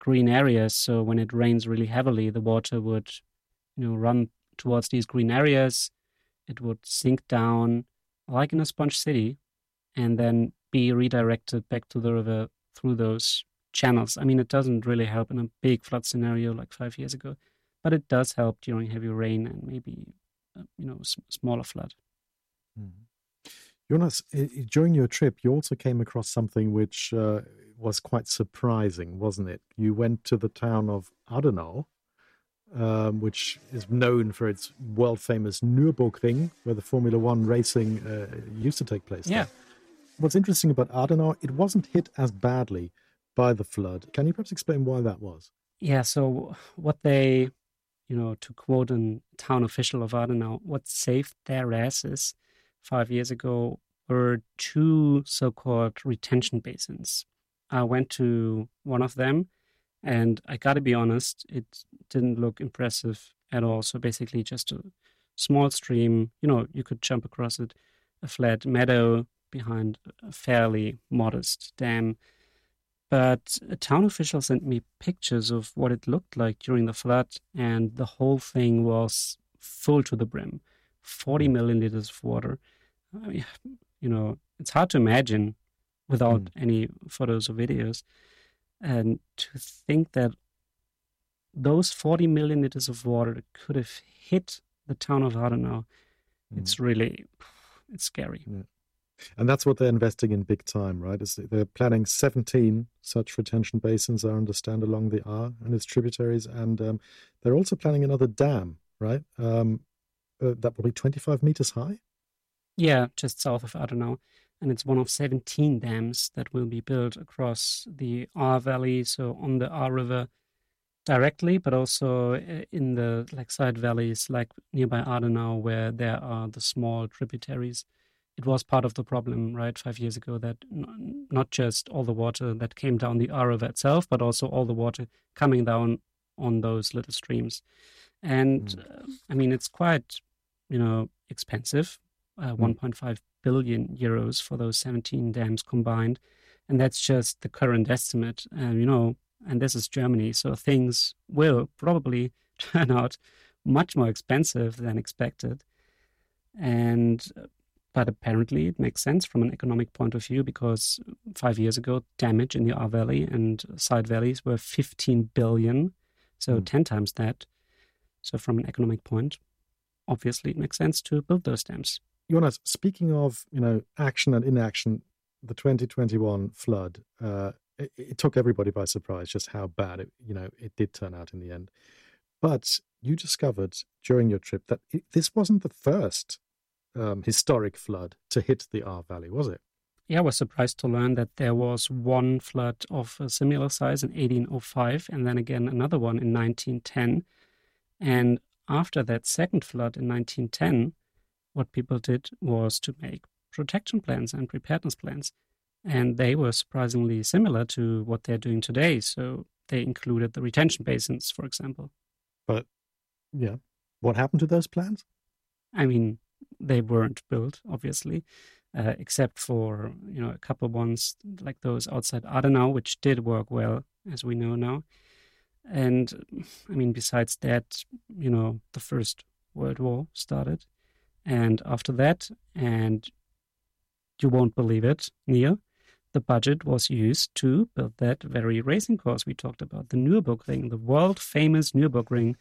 green areas. So when it rains really heavily, the water would, run towards these green areas. It would sink down like in a sponge city and then be redirected back to the river through those channels. I mean, it doesn't really help in a big flood scenario like 5 years ago, but it does help during heavy rain and maybe, smaller flood. Mm. Jonas, during your trip, you also came across something which was quite surprising, wasn't it? You went to the town of Adenau, which is known for its world-famous Nürburgring, where the Formula One racing used to take place. Yeah. There. What's interesting about Adenau, it wasn't hit as badly by the flood. Can you perhaps explain why that was? Yeah, so what they, to quote a town official of Adenau, what saved their asses 5 years ago were two so-called retention basins. I went to one of them, and I got to be honest, it didn't look impressive at all. So basically just a small stream, you could jump across it, a flat meadow behind a fairly modest dam. But a town official sent me pictures of what it looked like during the flood, and the whole thing was full to the brim. 40 million liters of water. I mean, it's hard to imagine without any photos or videos. And to think that those 40 million liters of water could have hit the town of Adenau, it's scary. Yeah. And that's what they're investing in big time, right? They're planning 17 such retention basins, I understand, along the Ahr and its tributaries. And they're also planning another dam, right? That will be 25 meters high? Yeah, just south of Adenau. And it's one of 17 dams that will be built across the Ahr Valley, so on the Ahr River directly, but also in the side valleys, like nearby Adenau, where there are the small tributaries. It was part of the problem, right, 5 years ago, that not just all the water that came down the Ahr River itself, but also all the water coming down on those little streams. And I mean, it's quite, expensive, 1.5 billion euros for those 17 dams combined. And that's just the current estimate, and this is Germany. So things will probably turn out much more expensive than expected. But apparently it makes sense from an economic point of view, because 5 years ago, damage in the Ahr Valley and side valleys were 15 billion, so 10 times that. So from an economic point, obviously it makes sense to build those dams. Jonas, speaking of, action and inaction, the 2021 flood, it took everybody by surprise just how bad it did turn out in the end. But you discovered during your trip that this wasn't the first historic flood to hit the Ahr Valley, was it? Yeah, I was surprised to learn that there was one flood of a similar size in 1805, and then again another one in 1910. And after that second flood in 1910, what people did was to make protection plans and preparedness plans. And they were surprisingly similar to what they're doing today. So they included the retention basins, for example. But, yeah, what happened to those plans? I mean, they weren't built, obviously, except for, a couple of ones like those outside Adenau, which did work well, as we know now. And, I mean, besides that, the First World War started. And after that, and you won't believe it, Neil, the budget was used to build that very racing course we talked about, the Nürburgring, the world-famous Nürburgring.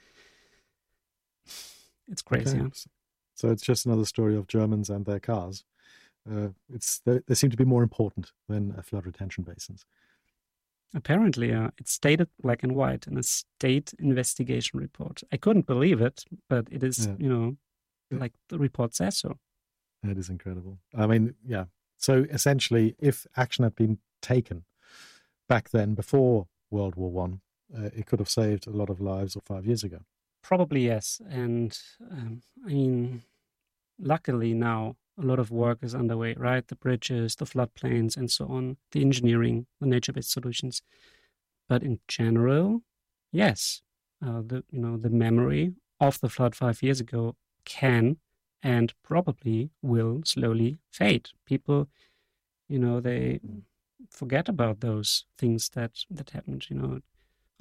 It's crazy. Okay. Huh? So it's just another story of Germans and their cars. They seem to be more important than flood retention basins. Apparently, it's stated black and white in a state investigation report. I couldn't believe it, but it is, like the report says so. It is incredible. I mean, yeah. So essentially, if action had been taken back then, before World War One, it could have saved a lot of lives 5 years ago. Probably yes. And I mean, luckily now a lot of work is underway, right? The bridges, the floodplains, and so on, the engineering, the nature-based solutions. But in general, yes, the memory of the flood 5 years ago can and probably will slowly fade. People, they forget about those things that happened.